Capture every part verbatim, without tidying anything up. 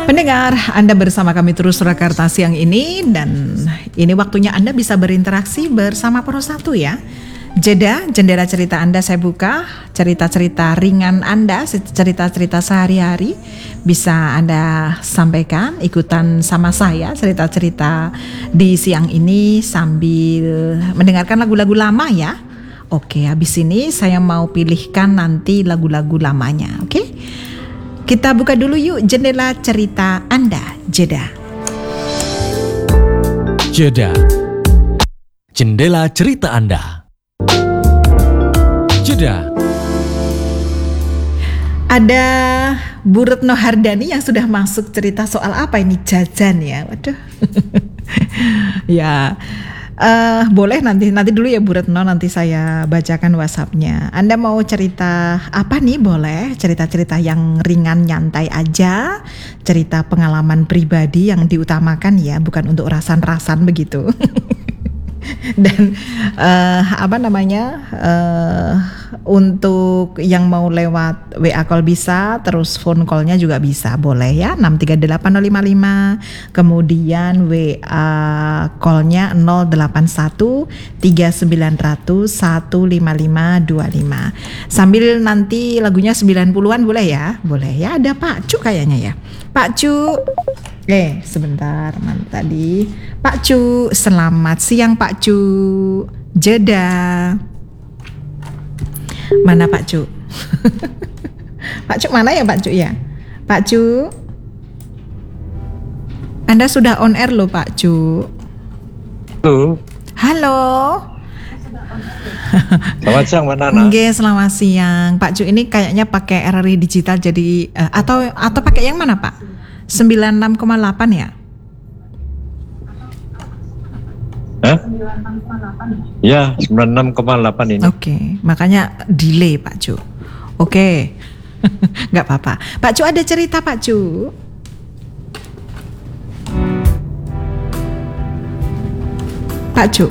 Pendengar, Anda bersama kami terus Surakarta siang ini, dan ini waktunya Anda bisa berinteraksi bersama Pro satu ya. Jeda, jendela cerita Anda saya buka, cerita-cerita ringan Anda, cerita-cerita sehari-hari bisa Anda sampaikan, ikutan sama saya cerita-cerita di siang ini sambil mendengarkan lagu-lagu lama ya. Oke, habis ini saya mau pilihkan nanti lagu-lagu lamanya, oke? Kita buka dulu yuk jendela cerita Anda. Jeda. Jeda. Jendela cerita Anda. Jeda. Ada Bu Retno Hardani yang sudah masuk cerita soal apa ini, jajan ya. Waduh. Ya. Uh, boleh nanti nanti dulu ya Bu Retno, nanti saya bacakan WhatsApp-nya. Anda mau cerita apa nih? Boleh cerita-cerita yang ringan nyantai aja, cerita pengalaman pribadi yang diutamakan ya, bukan untuk rasan-rasan begitu. Dan uh, apa namanya uh, untuk yang mau lewat W A call bisa, terus phone call-nya juga bisa, boleh ya, enam tiga delapan nol lima lima, kemudian W A call-nya nol delapan satu tiga sembilan nol nol satu lima lima dua lima. Sambil nanti lagunya sembilan puluhan boleh ya, boleh ya. Ada Pak Cu kayaknya ya, Pak Cu. Eh sebentar, mana tadi Pak Cu, selamat siang Pak Cu. Jeda. Mana Pak Cu? Pak Cu mana ya Pak Cu ya? Pak Cu, Anda sudah on air loh Pak Cu. Halo. Halo. Selamat siang Mbak Nana. Oke, selamat siang Pak Cu. Ini kayaknya pakai R R I digital jadi uh, atau atau pakai yang mana Pak? sembilan puluh enam koma delapan ya? Hah? Ya, sembilan puluh enam koma delapan ini. Oke, makanya delay Pak Cu. Oke. Enggak apa-apa. Pak Cu ada cerita Pak Cu? Pak Cu.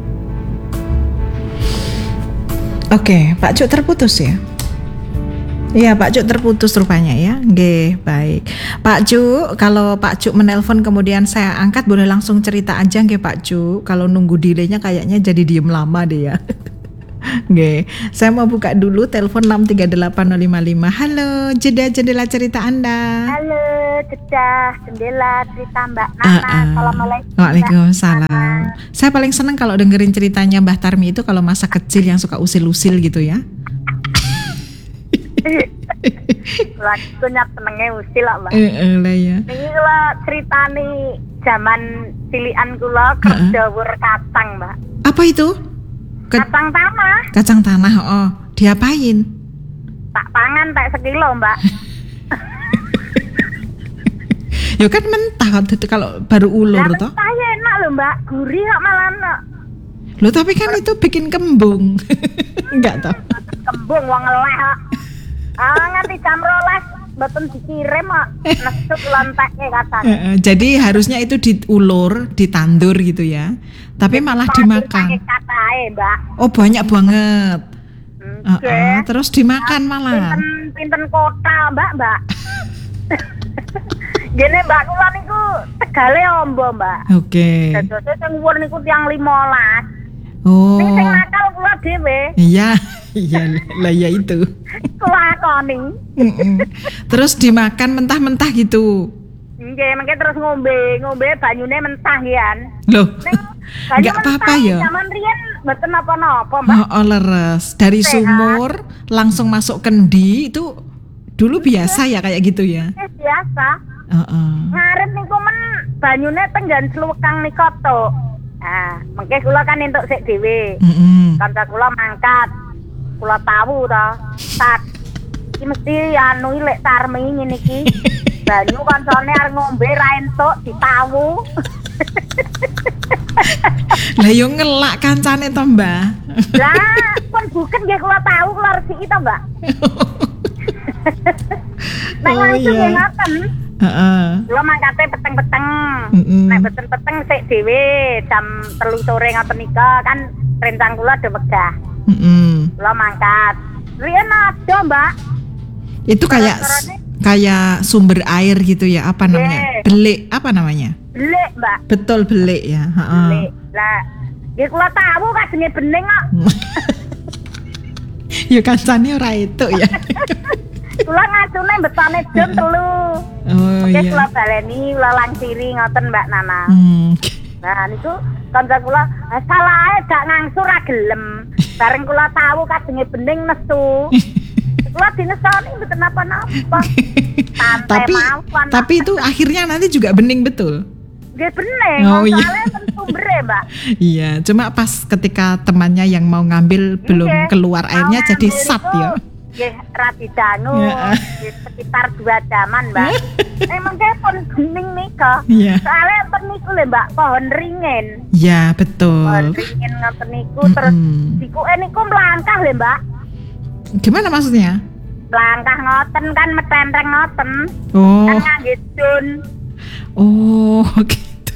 Oke, Pak Cu terputus ya? Iya Pak Cuk terputus rupanya ya. Nggih, baik. Pak Cuk, kalau Pak Cuk menelpon kemudian saya angkat, boleh langsung cerita aja nggih Pak Cuk. Kalau nunggu delaynya kayaknya jadi diem lama deh ya. Nggih. Saya mau buka dulu telepon enam tiga delapan nol lima lima. Halo, jeda jendela cerita Anda. Halo, jeda jendela cerita Mbak Nana. Uh-uh. Assalamualaikum. Waalaikumsalam. Saya paling senang kalau dengerin ceritanya Mbah Tarmi itu kalau masa kecil yang suka usil-usil gitu ya. Lagi punya senengnya usil lah Mbak. Heeh lah ya. Ini kula ceritani zaman cilikan kula kerja wur kacang Mbak. Apa itu? Ke- Kacang tanah. Kacang tanah, oh. Diapain? Tak pangan tak sekilo Mbak. Ya kan mentah kalau baru ulur Nah, toh. mentah ya enak loh Mbak, gurih kok malah enak. Loh tapi kan itu bikin kembung. Enggak toh. Kembung wong eleh kok. Ah nganti jam rolas mboten dikirim kok. Nesuk lonteke kacang. Uh, jadi harusnya itu diulur, ditandur gitu ya. Tapi malah dimakan. Katae, Mbak. Oh banyak banget. Hmm, Uh, uh, terus dimakan malah. Pinten pinten kota, Mbak, Mbak. Gene Mbak kula niku Tegale ombo, Mbak. Oke. Okay. Dados sing dhuwur niku tiyang limolas. Oh. Sing sing nakal kula dhewe. Iya, iya lah ya itu. Kelakoni. Terus dimakan mentah-mentah gitu. Nggih, mengke terus ngombe, ngombe banyune mentah kian. Loh. Ning enggak apa-apa ya. Zaman riyen mboten napa-napa, Mbak. Oh, oh leres. Dari Sehat. sumur langsung masuk kendi itu dulu biasa ya kayak gitu ya. Biasa. Heeh. Ngarep niku men banyune tenggan slukang nikoto. Nah, mengke kula kan entuk sik dhewe. Heeh. Kanca kula mangkat. Kula tahu to. Tak iki mesti anu lek Tarmi ngene iki. Banyu kancane arep ngombe ra entuk ditawu. Lah yo ngelak kancane to, Mbah. Lah, pun bukan nggih kula tahu kula resiki to, Mbak. Nek Oh, langsung iya. nggih ngoten. Heeh. Kula mangkate peteng-peteng. Mm-mm. Nek peteng-peteng sik dhewe jam telu sore ngoten nika kan rencang kula do wegah. Heeh. Kula mangkat. Riyen ada, Mbak. Itu kayak Restorannya? kayak sumber air gitu ya, apa namanya? Nggih. Belik, apa namanya? Belik, Mbak. Betul belik ya. Heeh. Belik. Lah, nggih kula tahu kadenge bening kok. Ya kancane ora itu ya. Kula ngacune betane jam telu. Oh Oke, iya. kula baleni kula langsiri ngoten Mbak Nana. Hmm. Nah, niku kanca kula "Ah, salah ae gak ngangsur ra gelem. Bareng kula tahu kadenge bening nesu. Kula dinesoni mboten napa-napa. Santai Tapi mawon. tapi itu akhirnya nanti juga bening betul. nggih bening, Oh, iya. soalnya ten sumbere, Mbak. Iya, cuma pas ketika temannya yang mau ngambil belum Nggih, keluar airnya mau jadi ngambil sat itu, ya. Nggih, rati dangu Ya. nggih, sekitar dua jaman, Mbak. Emang kayak pun bening nika. Iya. Soalnya enten niku lho, Mbak, pohon ringin. Ya, Pohon betul. ringin ngoten niku terus Mm-mm. dikuke niku mlangkah lho, Mbak. Gimana maksudnya? Mlangkah ngoten kan metenteng ngoten. Oh, Kan ngangge dun. oh gitu.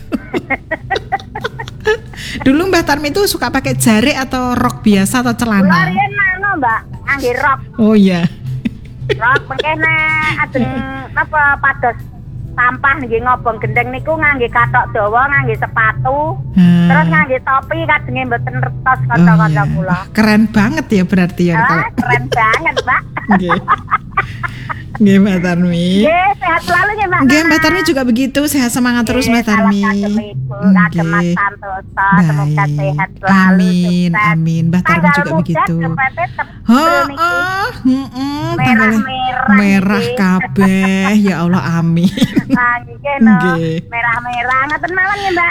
Dulu Mbah Tarmi itu suka pakai jarik atau rok biasa atau Kula celana? riyen anu, Mbak, ngangge rok. Oh iya. Rok mengkene ajeng apa pados sampah nggih ngobong gendeng niku ngangge kathok dawa, ngangge sepatu, Hmm. terus ngangge topi kadenge mboten retos Oh, kanca-kanca iya. kula. Keren banget ya berarti ya Ah, kalau. keren banget, Mbak. Nggih. Nggih Mbak Tarmi. Nggih, sehat selalu ya, Mbak. Nggih Mbak Tarmi juga begitu, sehat semangat terus Mbak Tarmi. Kagem Mas Nggih. Santosa, semoga Baik. sehat selalu. Amin, sukses. amin. Mbak Tarmi Tanggal juga muda begitu. dompete tep- Oh, niki. oh, mm-mm, tanggalnya Merah-merah merah nggih. kabeh. Ya Allah, amin. Nah, nggih no. Nggih. Merah-merah ngoten mawon ya, Mbak.